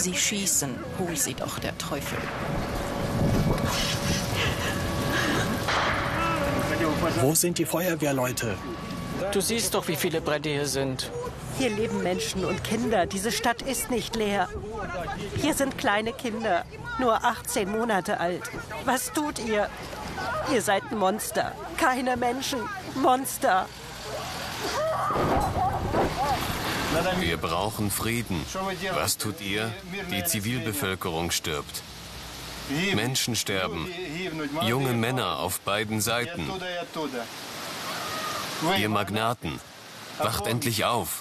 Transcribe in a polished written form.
Sie schießen, hol sie doch, der Teufel. Wo sind die Feuerwehrleute? Du siehst doch, wie viele Brände hier sind. Hier leben Menschen und Kinder. Diese Stadt ist nicht leer. Hier sind kleine Kinder, nur 18 Monate alt. Was tut ihr? Ihr seid Monster. Keine Menschen. Monster. Wir brauchen Frieden. Was tut ihr? Die Zivilbevölkerung stirbt. Menschen sterben. Junge Männer auf beiden Seiten. Ihr Magnaten, wacht endlich auf.